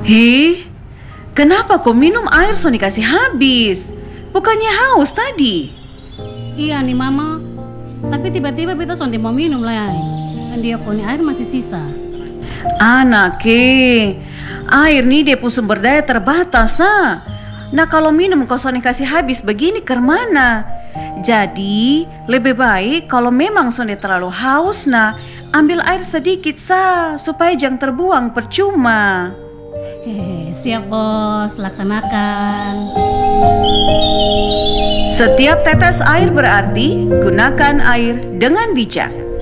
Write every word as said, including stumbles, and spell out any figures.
Hei, kenapa kau minum air so dikasih habis? Bukannya haus tadi? Iya nih mama, tapi tiba-tiba beta sonde mau minum lah. Dan dia punya air masih sisa. Anak, ke air nih dia punya sumber daya terbatas. Ah. Nah kalau minum kau so dikasih habis begini ke mana? Jadi lebih baik kalau memang sonde terlalu haus, nah ambil air sedikit sah supaya jangan terbuang percuma. Hehe, siap bos, laksanakan. Setiap tetes air berarti gunakan air dengan bijak.